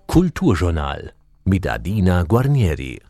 Kulturjournal mit Adina Guarnieri.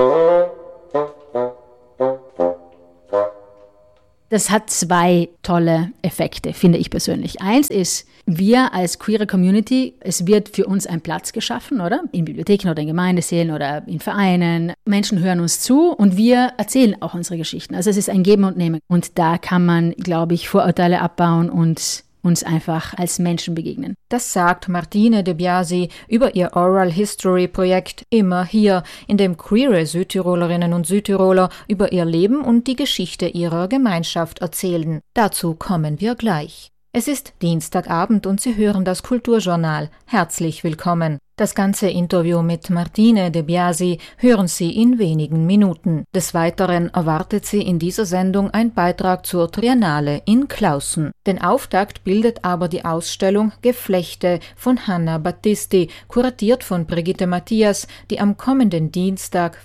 Das hat zwei tolle Effekte, finde ich persönlich. Eins ist, wir als queere Community, es wird für uns ein Platz geschaffen, oder? In Bibliotheken oder in Gemeindesälen oder in Vereinen. Menschen hören uns zu und wir erzählen auch unsere Geschichten. Also es ist ein Geben und Nehmen. Und da kann man, glaube ich, Vorurteile abbauen und uns einfach als Menschen begegnen. Das sagt Martine De Biasi über ihr Oral History Projekt Immer hier, in dem queere Südtirolerinnen und Südtiroler über ihr Leben und die Geschichte ihrer Gemeinschaft erzählen. Dazu kommen wir gleich. Es ist Dienstagabend und Sie hören das Kulturjournal. Herzlich willkommen. Das ganze Interview mit Martine De Biasi hören Sie in wenigen Minuten. Des Weiteren erwartet Sie in dieser Sendung ein Beitrag zur Triennale in Clausen. Den Auftakt bildet aber die Ausstellung Geflechte von Hanna Battisti, kuratiert von Brigitte Matthias, die am kommenden Dienstag,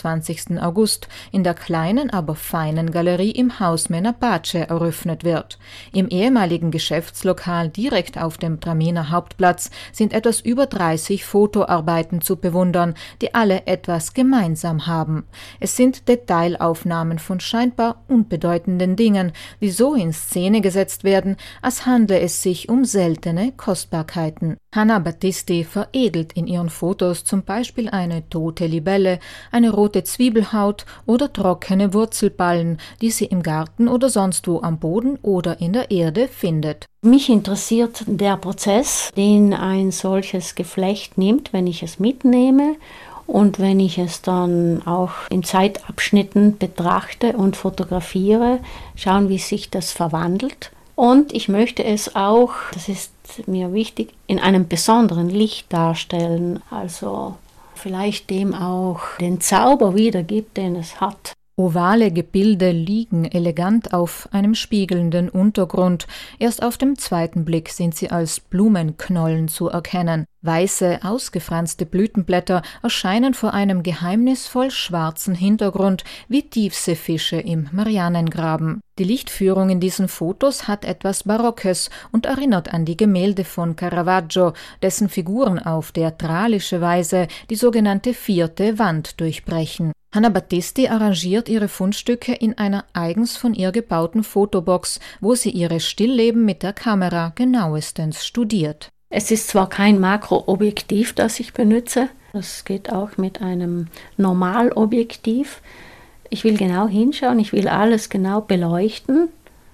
25. August, in der kleinen, aber feinen Galerie im Haus Menapace eröffnet wird. Im ehemaligen Geschäftslokal direkt auf dem Traminer Hauptplatz sind etwas über 30 Fotoarbeiten zu bewundern, die alle etwas gemeinsam haben. Es sind Detailaufnahmen von scheinbar unbedeutenden Dingen, die so in Szene gesetzt werden, als handle es sich um seltene Kostbarkeiten. Hanna Battisti veredelt in ihren Fotos zum Beispiel eine tote Libelle, eine rote Zwiebelhaut oder trockene Wurzelballen, die sie im Garten oder sonst wo am Boden oder in der Erde findet. Mich interessiert der Prozess, den ein solches Geflecht nimmt, wenn ich es mitnehme und wenn ich es dann auch in Zeitabschnitten betrachte und fotografiere, schauen, wie sich das verwandelt. Und ich möchte es auch, das ist mir wichtig, in einem besonderen Licht darstellen, also vielleicht dem auch den Zauber wiedergibt, den es hat. Ovale Gebilde liegen elegant auf einem spiegelnden Untergrund. Erst auf dem zweiten Blick sind sie als Blumenknollen zu erkennen. Weiße, ausgefranste Blütenblätter erscheinen vor einem geheimnisvoll schwarzen Hintergrund wie Tiefseefische im Marianengraben. Die Lichtführung in diesen Fotos hat etwas Barockes und erinnert an die Gemälde von Caravaggio, dessen Figuren auf theatralische Weise die sogenannte vierte Wand durchbrechen. Hanna Battisti arrangiert ihre Fundstücke in einer eigens von ihr gebauten Fotobox, wo sie ihre Stillleben mit der Kamera genauestens studiert. Es ist zwar kein Makroobjektiv, das ich benutze, das geht auch mit einem Normalobjektiv. Ich will genau hinschauen, ich will alles genau beleuchten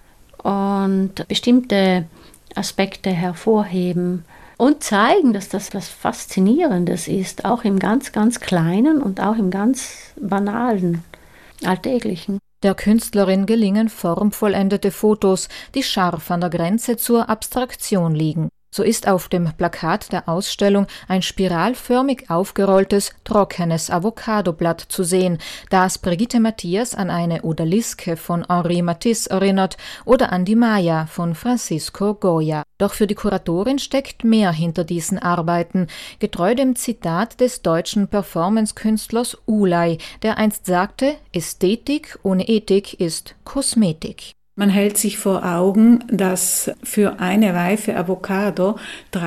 und bestimmte Aspekte hervorheben und zeigen, dass das was Faszinierendes ist, auch im ganz, ganz Kleinen und auch im ganz Banalen, Alltäglichen. Der Künstlerin gelingen formvollendete Fotos, die scharf an der Grenze zur Abstraktion liegen. So ist auf dem Plakat der Ausstellung ein spiralförmig aufgerolltes, trockenes Avocadoblatt zu sehen, das Brigitte Matthias an eine Odaliske von Henri Matisse erinnert oder an die Maya von Francisco Goya. Doch für die Kuratorin steckt mehr hinter diesen Arbeiten, getreu dem Zitat des deutschen Performance-Künstlers Ulay, der einst sagte, Ästhetik ohne Ethik ist Kosmetik. Man hält sich vor Augen, dass für eine reife Avocado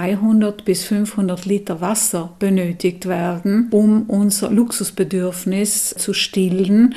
300 bis 500 Liter Wasser benötigt werden, um unser Luxusbedürfnis zu stillen.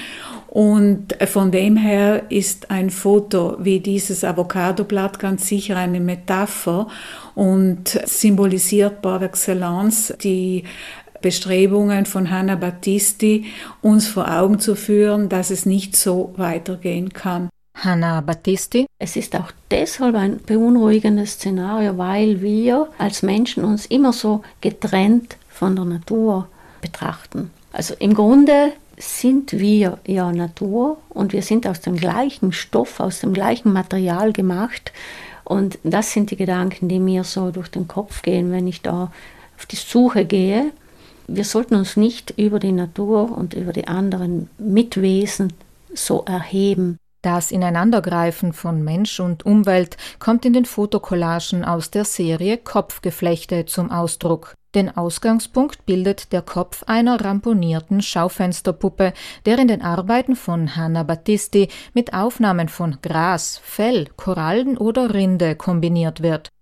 Und von dem her ist ein Foto wie dieses Avocadoblatt ganz sicher eine Metapher und symbolisiert par excellence die Bestrebungen von Hanna Battisti, uns vor Augen zu führen, dass es nicht so weitergehen kann. Hanna Battisti. Es ist auch deshalb ein beunruhigendes Szenario, weil wir als Menschen uns immer so getrennt von der Natur betrachten. Also im Grunde sind wir ja Natur und wir sind aus dem gleichen Stoff, aus dem gleichen Material gemacht. Und das sind die Gedanken, die mir so durch den Kopf gehen, wenn ich da auf die Suche gehe. Wir sollten uns nicht über die Natur und über die anderen Mitwesen so erheben. Das Ineinandergreifen von Mensch und Umwelt kommt in den Fotocollagen aus der Serie Kopfgeflechte zum Ausdruck. Den Ausgangspunkt bildet der Kopf einer ramponierten Schaufensterpuppe, der in den Arbeiten von Hanna Battisti mit Aufnahmen von Gras, Fell, Korallen oder Rinde kombiniert wird.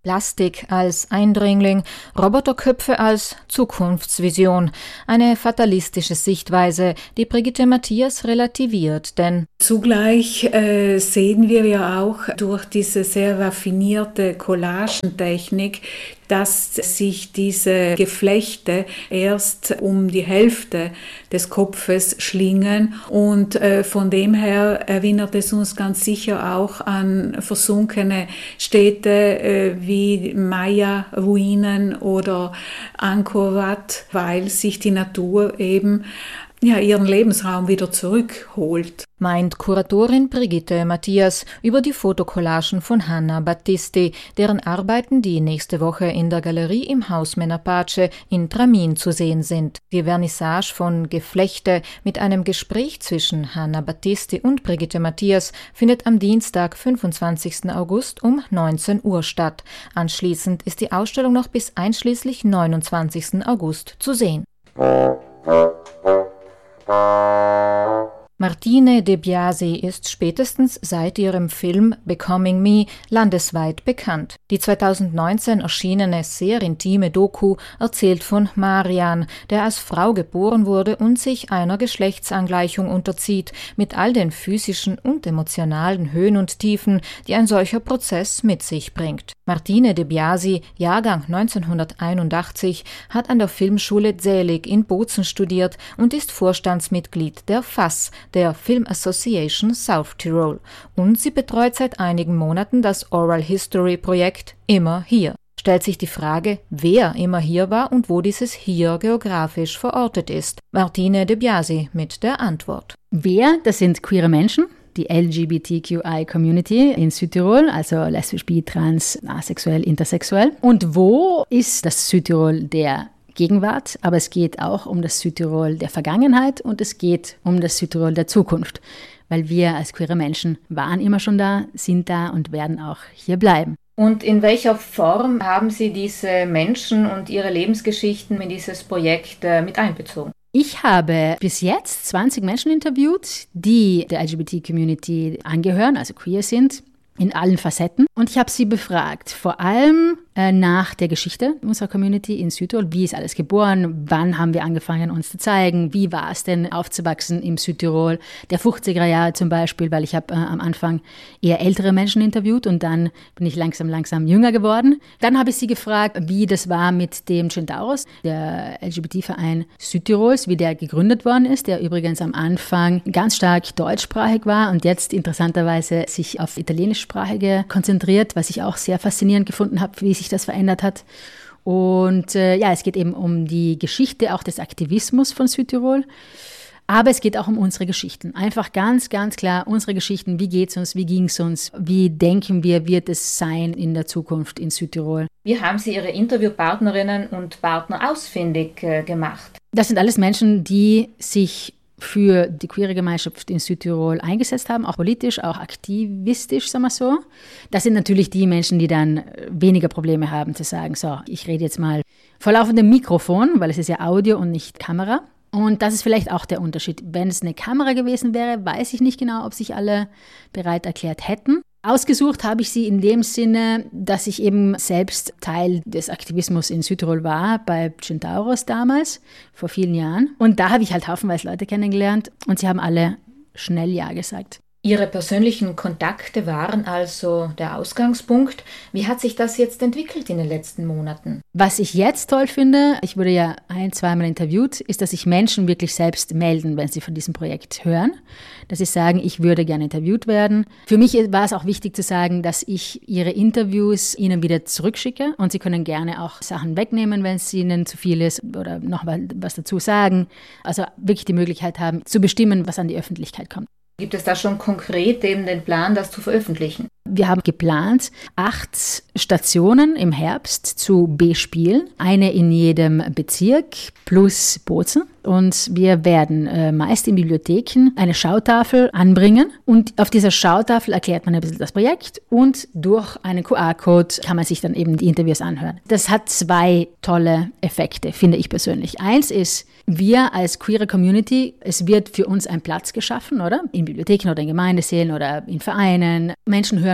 Plastik als Eindringling, Roboterköpfe als Zukunftsvision. Eine fatalistische Sichtweise, die Brigitte Matthias relativiert, denn zugleich sehen wir ja auch durch diese sehr raffinierte Collagentechnik, dass sich diese Geflechte erst um die Hälfte des Kopfes schlingen und von dem her erinnert es uns ganz sicher auch an versunkene Städte wie Maya-Ruinen oder Angkor Wat, weil sich die Natur eben ihren Lebensraum wieder zurückholt. Meint Kuratorin Brigitte Matthias über die Fotocollagen von Hanna Battisti, deren Arbeiten die nächste Woche in der Galerie im Haus Menapace in Tramin zu sehen sind. Die Vernissage von Geflechte mit einem Gespräch zwischen Hanna Battisti und Brigitte Matthias findet am Dienstag, 25. August um 19 Uhr statt. Anschließend ist die Ausstellung noch bis einschließlich 29. August zu sehen. Martine De Biasi ist spätestens seit ihrem Film Becoming Me landesweit bekannt. Die 2019 erschienene sehr intime Doku erzählt von Marian, der als Frau geboren wurde und sich einer Geschlechtsangleichung unterzieht, mit all den physischen und emotionalen Höhen und Tiefen, die ein solcher Prozess mit sich bringt. Martine De Biasi, Jahrgang 1981, hat an der Filmschule Zelig in Bozen studiert und ist Vorstandsmitglied der FAS, der Film Association South Tirol. Und sie betreut seit einigen Monaten das Oral History Projekt Immer hier. Stellt sich die Frage, wer immer hier war und wo dieses Hier geografisch verortet ist. Martine De Biasi mit der Antwort. Wer? Das sind queere Menschen. Die LGBTQI-Community in Südtirol, also lesbisch, bi, trans, asexuell, intersexuell. Und wo ist das Südtirol der Gegenwart, aber es geht auch um das Südtirol der Vergangenheit und es geht um das Südtirol der Zukunft, weil wir als queere Menschen waren immer schon da, sind da und werden auch hier bleiben. Und in welcher Form haben Sie diese Menschen und ihre Lebensgeschichten in dieses Projekt mit einbezogen? Ich habe bis jetzt 20 Menschen interviewt, die der LGBT-Community angehören, also queer sind, in allen Facetten. Und ich habe sie befragt, vor allem nach der Geschichte unserer Community in Südtirol. Wie ist alles geboren? Wann haben wir angefangen, uns zu zeigen? Wie war es denn, aufzuwachsen im Südtirol der 50er Jahre zum Beispiel? Weil ich habe am Anfang eher ältere Menschen interviewt und dann bin ich langsam jünger geworden. Dann habe ich sie gefragt, wie das war mit dem Centauros, der LGBT-Verein Südtirols, wie der gegründet worden ist, der übrigens am Anfang ganz stark deutschsprachig war und jetzt interessanterweise sich auf Italienischsprachige konzentriert, was ich auch sehr faszinierend gefunden habe, wie sich das verändert hat. Und es geht eben um die Geschichte auch des Aktivismus von Südtirol. Aber es geht auch um unsere Geschichten. Einfach ganz, ganz klar unsere Geschichten. Wie geht's uns? Wie ging's uns? Wie denken wir, wird es sein in der Zukunft in Südtirol? Wie haben Sie Ihre Interviewpartnerinnen und Partner ausfindig gemacht? Das sind alles Menschen, die sich für die queere Gemeinschaft in Südtirol eingesetzt haben, auch politisch, auch aktivistisch, sagen wir so. Das sind natürlich die Menschen, die dann weniger Probleme haben zu sagen, so, ich rede jetzt mal vor laufendem Mikrofon, weil es ist ja Audio und nicht Kamera. Und das ist vielleicht auch der Unterschied. Wenn es eine Kamera gewesen wäre, weiß ich nicht genau, ob sich alle bereit erklärt hätten. Ausgesucht habe ich sie in dem Sinne, dass ich eben selbst Teil des Aktivismus in Südtirol war, bei Centauros damals, vor vielen Jahren. Und da habe ich halt haufenweise Leute kennengelernt und sie haben alle schnell Ja gesagt. Ihre persönlichen Kontakte waren also der Ausgangspunkt. Wie hat sich das jetzt entwickelt in den letzten Monaten? Was ich jetzt toll finde, ich wurde ja 1-2 Mal interviewt, ist, dass sich Menschen wirklich selbst melden, wenn sie von diesem Projekt hören. Dass sie sagen, ich würde gerne interviewt werden. Für mich war es auch wichtig zu sagen, dass ich ihre Interviews ihnen wieder zurückschicke und sie können gerne auch Sachen wegnehmen, wenn es ihnen zu viel ist oder noch was dazu sagen. Also wirklich die Möglichkeit haben, zu bestimmen, was an die Öffentlichkeit kommt. Gibt es da schon konkret eben den Plan, das zu veröffentlichen? Wir haben geplant, 8 Stationen im Herbst zu bespielen. Eine in jedem Bezirk plus Bozen. Und wir werden meist in Bibliotheken eine Schautafel anbringen. Und auf dieser Schautafel erklärt man ein bisschen das Projekt. Und durch einen QR-Code kann man sich dann eben die Interviews anhören. Das hat 2 tolle Effekte, finde ich persönlich. Eins ist, wir als queere Community, es wird für uns ein Platz geschaffen, oder? In Bibliotheken oder in Gemeindesälen oder in Vereinen. Menschen hören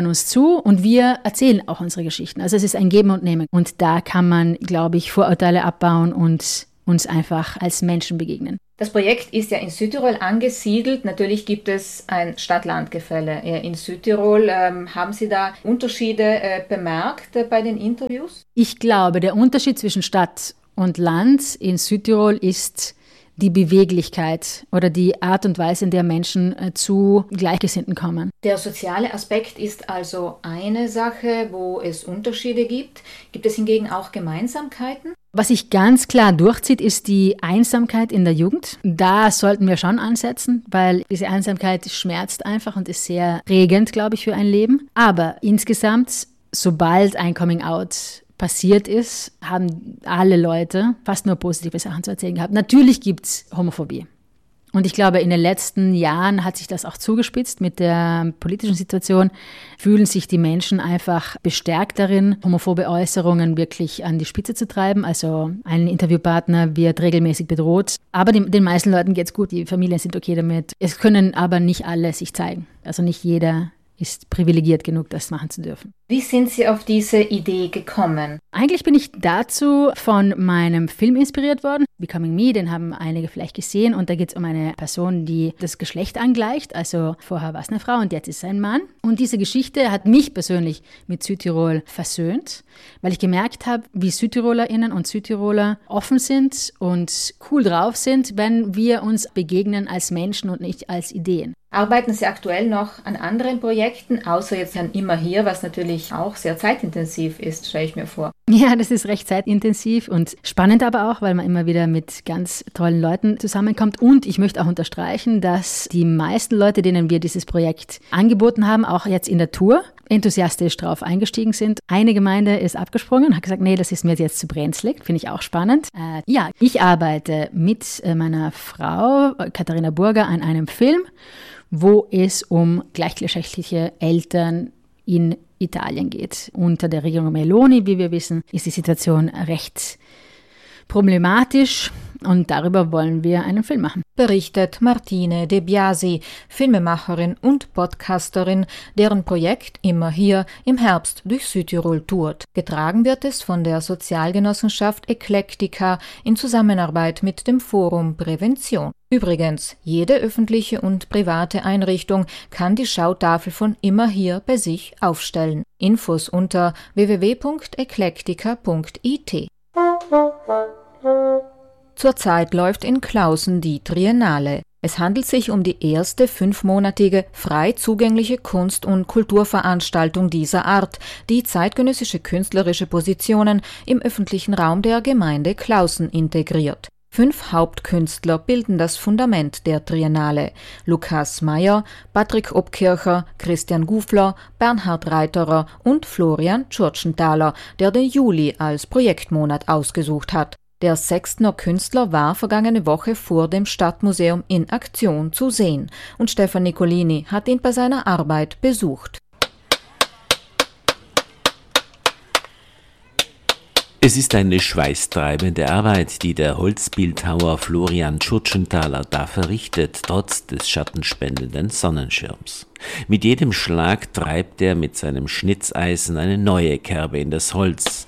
hören uns zu und wir erzählen auch unsere Geschichten. Also es ist ein Geben und Nehmen. Und da kann man, glaube ich, Vorurteile abbauen und uns einfach als Menschen begegnen. Das Projekt ist ja in Südtirol angesiedelt. Natürlich gibt es ein Stadt-Land-Gefälle in Südtirol. Haben Sie da Unterschiede bemerkt bei den Interviews? Ich glaube, der Unterschied zwischen Stadt und Land in Südtirol ist die Beweglichkeit oder die Art und Weise, in der Menschen zu Gleichgesinnten kommen. Der soziale Aspekt ist also eine Sache, wo es Unterschiede gibt. Gibt es hingegen auch Gemeinsamkeiten? Was sich ganz klar durchzieht, ist die Einsamkeit in der Jugend. Da sollten wir schon ansetzen, weil diese Einsamkeit schmerzt einfach und ist sehr prägend, glaube ich, für ein Leben. Aber insgesamt, sobald ein Coming-out passiert ist, haben alle Leute fast nur positive Sachen zu erzählen gehabt. Natürlich gibt es Homophobie. Und ich glaube, in den letzten Jahren hat sich das auch zugespitzt mit der politischen Situation. Fühlen sich die Menschen einfach bestärkt darin, homophobe Äußerungen wirklich an die Spitze zu treiben. Also ein Interviewpartner wird regelmäßig bedroht. Aber den meisten Leuten geht es gut, die Familien sind okay damit. Es können aber nicht alle sich zeigen. Also nicht jeder ist privilegiert genug, das machen zu dürfen. Wie sind Sie auf diese Idee gekommen? Eigentlich bin ich dazu von meinem Film inspiriert worden. Becoming Me, den haben einige vielleicht gesehen. Und da geht es um eine Person, die das Geschlecht angleicht. Also vorher war es eine Frau und jetzt ist es ein Mann. Und diese Geschichte hat mich persönlich mit Südtirol versöhnt, weil ich gemerkt habe, wie SüdtirolerInnen und Südtiroler offen sind und cool drauf sind, wenn wir uns begegnen als Menschen und nicht als Ideen. Arbeiten Sie aktuell noch an anderen Projekten, außer jetzt an Immer hier, was natürlich auch sehr zeitintensiv ist, stelle ich mir vor. Ja, das ist recht zeitintensiv und spannend aber auch, weil man immer wieder mit ganz tollen Leuten zusammenkommt. Und ich möchte auch unterstreichen, dass die meisten Leute, denen wir dieses Projekt angeboten haben, auch jetzt in der Tour enthusiastisch drauf eingestiegen sind. Eine Gemeinde ist abgesprungen und hat gesagt, nee, das ist mir jetzt zu brenzlig. Finde ich auch spannend. Ja, ich arbeite mit meiner Frau Katharina Burger an einem Film, wo es um gleichgeschlechtliche Eltern in Italien geht. Unter der Regierung Meloni, wie wir wissen, ist die Situation recht problematisch und darüber wollen wir einen Film machen. Berichtet Martine De Biasi, Filmemacherin und Podcasterin, deren Projekt Immer hier im Herbst durch Südtirol tourt. Getragen wird es von der Sozialgenossenschaft Eclectica in Zusammenarbeit mit dem Forum Prävention. Übrigens, jede öffentliche und private Einrichtung kann die Schautafel von Immer hier bei sich aufstellen. Infos unter www.eclectica.it. Zurzeit läuft in Klausen die Triennale. Es handelt sich um die erste 5-monatige frei zugängliche Kunst- und Kulturveranstaltung dieser Art, die zeitgenössische künstlerische Positionen im öffentlichen Raum der Gemeinde Klausen integriert. 5 Hauptkünstler bilden das Fundament der Triennale: Lukas Meyer, Patrick Obkircher, Christian Gufler, Bernhard Reiterer und Florian Tschurtschenthaler, der den Juli als Projektmonat ausgesucht hat. Der Sextner Künstler war vergangene Woche vor dem Stadtmuseum in Aktion zu sehen und Stefan Nicolini hat ihn bei seiner Arbeit besucht. Es ist eine schweißtreibende Arbeit, die der Holzbildhauer Florian Tschurtschenthaler da verrichtet, trotz des schattenspendenden Sonnenschirms. Mit jedem Schlag treibt er mit seinem Schnitzeisen eine neue Kerbe in das Holz.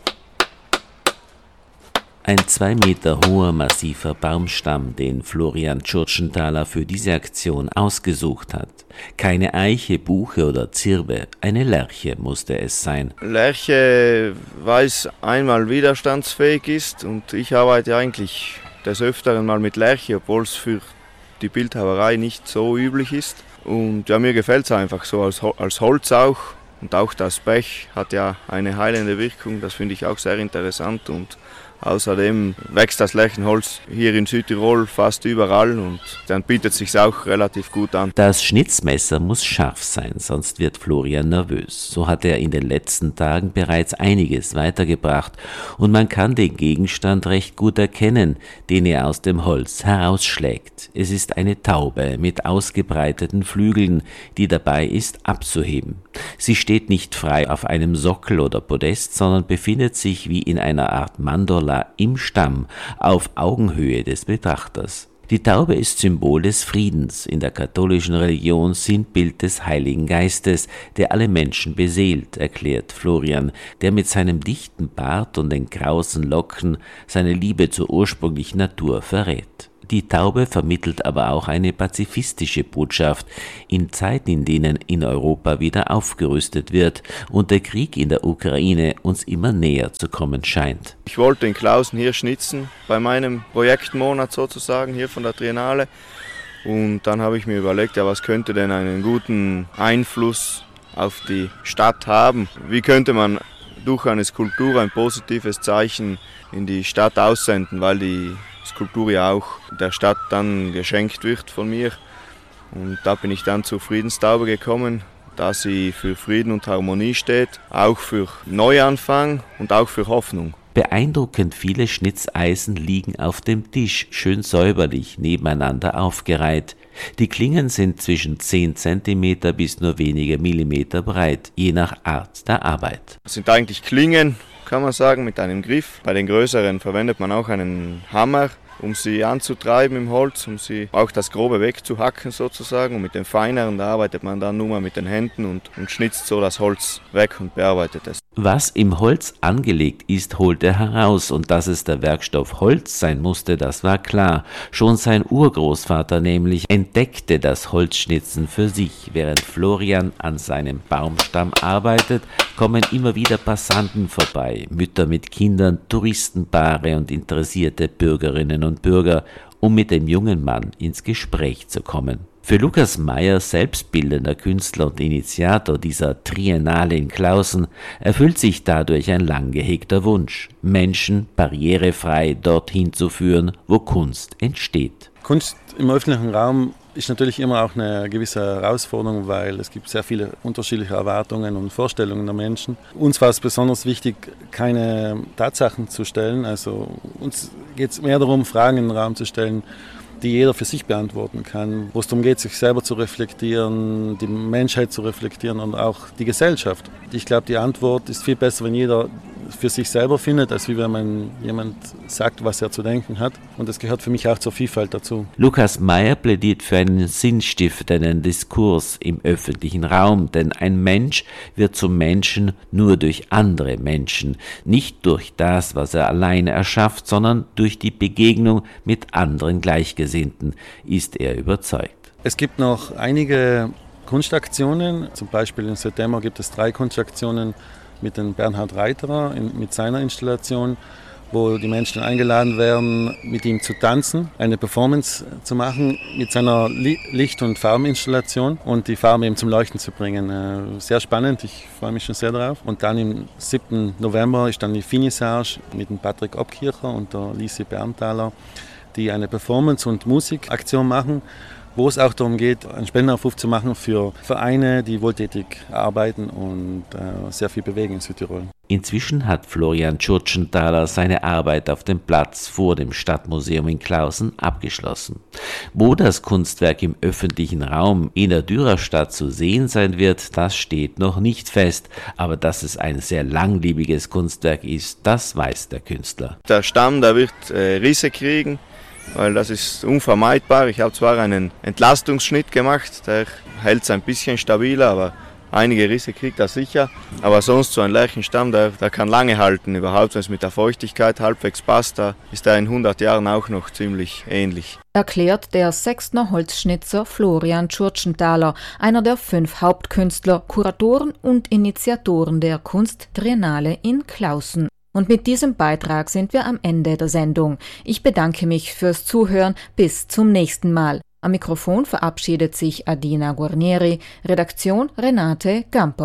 Ein 2 Meter hoher, massiver Baumstamm, den Florian Tschurtschenthaler für diese Aktion ausgesucht hat. Keine Eiche, Buche oder Zirbe, eine Lärche musste es sein. Lärche, weil es einmal widerstandsfähig ist und ich arbeite eigentlich des Öfteren mal mit Lärche, obwohl es für die Bildhauerei nicht so üblich ist. Und ja, mir gefällt es einfach so als Holz auch. Und auch das Blech hat ja eine heilende Wirkung, das finde ich auch sehr interessant. Und außerdem wächst das Lärchenholz hier in Südtirol fast überall und dann bietet es sich auch relativ gut an. Das Schnitzmesser muss scharf sein, sonst wird Florian nervös. So hat er in den letzten Tagen bereits einiges weitergebracht und man kann den Gegenstand recht gut erkennen, den er aus dem Holz herausschlägt. Es ist eine Taube mit ausgebreiteten Flügeln, die dabei ist abzuheben. Sie steht nicht frei auf einem Sockel oder Podest, sondern befindet sich wie in einer Art Mandorla im Stamm auf Augenhöhe des Betrachters. Die Taube ist Symbol des Friedens, in der katholischen Religion Sinnbild des Heiligen Geistes, der alle Menschen beseelt, erklärt Florian, der mit seinem dichten Bart und den krausen Locken seine Liebe zur ursprünglichen Natur verrät. Die Taube vermittelt aber auch eine pazifistische Botschaft in Zeiten, in denen in Europa wieder aufgerüstet wird und der Krieg in der Ukraine uns immer näher zu kommen scheint. Ich wollte in Klausen hier schnitzen, bei meinem Projektmonat sozusagen, hier von der Triennale. Und dann habe ich mir überlegt, ja, was könnte denn einen guten Einfluss auf die Stadt haben? Wie könnte man durch eine Skulptur ein positives Zeichen in die Stadt aussenden, weil die Skulptur ja auch der Stadt dann geschenkt wird von mir. Und da bin ich dann zur Friedenstaube gekommen, da sie für Frieden und Harmonie steht, auch für Neuanfang und auch für Hoffnung. Beeindruckend viele Schnitzeisen liegen auf dem Tisch, schön säuberlich nebeneinander aufgereiht. Die Klingen sind zwischen 10 cm bis nur wenige Millimeter breit, je nach Art der Arbeit. Das sind eigentlich Klingen, kann man sagen, mit einem Griff. Bei den größeren verwendet man auch einen Hammer, um sie anzutreiben im Holz, um sie auch das Grobe wegzuhacken sozusagen. Und mit den feineren, da arbeitet man dann nur mal mit den Händen und schnitzt so das Holz weg und bearbeitet es. Was im Holz angelegt ist, holt er heraus, und dass es der Werkstoff Holz sein musste, das war klar. Schon sein Urgroßvater nämlich entdeckte das Holzschnitzen für sich. Während Florian an seinem Baumstamm arbeitet, kommen immer wieder Passanten vorbei, Mütter mit Kindern, Touristenpaare und interessierte Bürgerinnen und Bürger, um mit dem jungen Mann ins Gespräch zu kommen. Für Lukas Meyer, selbst bildender Künstler und Initiator dieser Triennale in Klausen, erfüllt sich dadurch ein lang gehegter Wunsch, Menschen barrierefrei dorthin zu führen, wo Kunst entsteht. Kunst im öffentlichen Raum ist natürlich immer auch eine gewisse Herausforderung, weil es gibt sehr viele unterschiedliche Erwartungen und Vorstellungen der Menschen. Uns war es besonders wichtig, keine Tatsachen zu stellen. Also uns geht es mehr darum, Fragen in den Raum zu stellen, die jeder für sich beantworten kann, wo es darum geht, sich selber zu reflektieren, die Menschheit zu reflektieren und auch die Gesellschaft. Ich glaube, die Antwort ist viel besser, wenn jeder für sich selber findet, als wie wenn man jemand sagt, was er zu denken hat. Und das gehört für mich auch zur Vielfalt dazu. Lukas Meyer plädiert für einen sinnstiftenden Diskurs im öffentlichen Raum, denn ein Mensch wird zum Menschen nur durch andere Menschen, nicht durch das, was er alleine erschafft, sondern durch die Begegnung mit anderen Gleichgesinnten, ist er überzeugt. Es gibt noch einige Kunstaktionen, zum Beispiel im September gibt es 3 Kunstaktionen mit dem Bernhard Reiterer mit seiner Installation, wo die Menschen eingeladen werden, mit ihm zu tanzen, eine Performance zu machen mit seiner Licht- und Farbeninstallation und die Farben eben zum Leuchten zu bringen. Sehr spannend, ich freue mich schon sehr darauf. Und dann am 7. November ist dann die Finissage mit dem Patrick Obkircher und der Lisi Berntaler, die eine Performance- und Musikaktion machen, wo es auch darum geht, einen Spendenaufruf zu machen für Vereine, die wohltätig arbeiten und sehr viel bewegen in Südtirol. Inzwischen hat Florian Tschurtschenthaler seine Arbeit auf dem Platz vor dem Stadtmuseum in Klausen abgeschlossen. Wo das Kunstwerk im öffentlichen Raum in der Dürerstadt zu sehen sein wird, das steht noch nicht fest, aber dass es ein sehr langlebiges Kunstwerk ist, das weiß der Künstler. Der Stamm, der wird Risse kriegen, weil das ist unvermeidbar. Ich habe zwar einen Entlastungsschnitt gemacht, der hält es ein bisschen stabiler, aber einige Risse kriegt er sicher. Aber sonst so ein Lärchenstamm, der kann lange halten. Überhaupt, wenn es mit der Feuchtigkeit halbwegs passt, da ist er in 100 Jahren auch noch ziemlich ähnlich. Erklärt der Sextner Holzschnitzer Florian Tschurtschenthaler, einer der 5 Hauptkünstler, Kuratoren und Initiatoren der Kunsttriennale in Klausen. Und mit diesem Beitrag sind wir am Ende der Sendung. Ich bedanke mich fürs Zuhören. Bis zum nächsten Mal. Am Mikrofon verabschiedet sich Adina Guarnieri, Redaktion Renate Gamper.